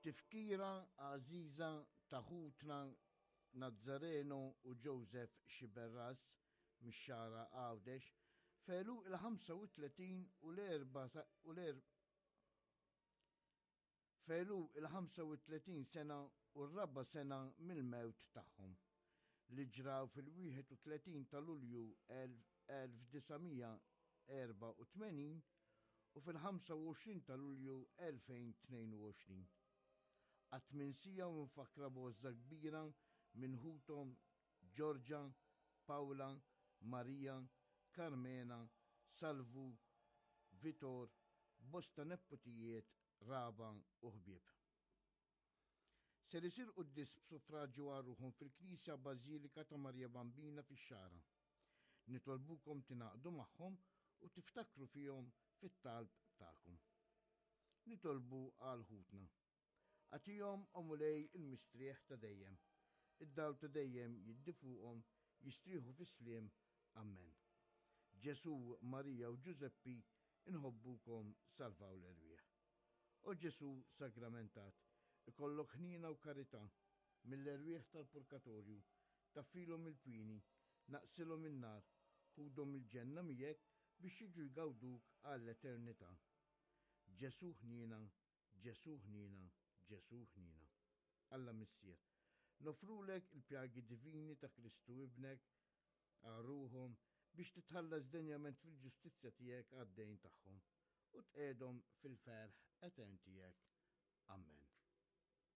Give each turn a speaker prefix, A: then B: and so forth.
A: tifkira Aziza taħutna Nazzareno u Joseph Xiberras mix-xara Għawdex felu il-35 sena u r-4 sena mill-mewt tagħhom li ġraw fil-31 ta' Lulju 1984 u fil-25 ta' Lulju 2022. Għat-minsija u nfakra bozza kbira minħutom Giorgia, Paula, Marija, Carmena, Salvu, Vitor, bosta neppotijiet, raba u ħbieb. Ser isir qudies b'suffraġġju għarruhom fil-Knisja Bażilika ta' Marja Bambina fix-Xara. Nitolbukom tingħaqdu magħhom u tiftakru fihom fit-talb tagħkom. Nitolbu għal ħutna. Għatihom omulej il-mistrieħ ta' dejjem. Id-dawl ta' dejjem jiddifuqhom jistrieħu fis-sliem. Amen. Ġesu, Marija u Giuseppi inħobbukom salvaw l-erwieħ. O Ġesu sagramentat, ikollok ħnina u karità mill-erwieħ tal-purgatorju, taffilhom il-pini, naqsilhom in-nar, ħudhom il-ġenna miegħek biex jiġu jgawduk għall-eternità. Ġesu ħnina, Ġesu ħnina, Ġesu ħnina. Alla Missier, nofrulek il-pjagi divini ta' Kristu ibnek għarruhom biex titħallas denjament fil-ġustizzja tiegħek għad-dejn tagħhom u tqedhom fil-ferħ etern tiegħek. Amen.